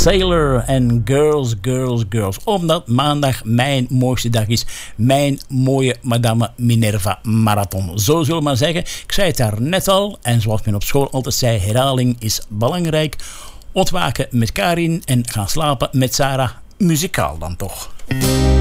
Sailor en Girls, Girls, Girls. Omdat maandag mijn mooiste dag is. Mijn mooie Madame Minerva Marathon. Zo zullen we maar zeggen. Ik zei het daar net al. En zoals men op school altijd zei, herhaling is belangrijk. Ontwaken met Karin en gaan slapen met Sarah. Muzikaal dan toch.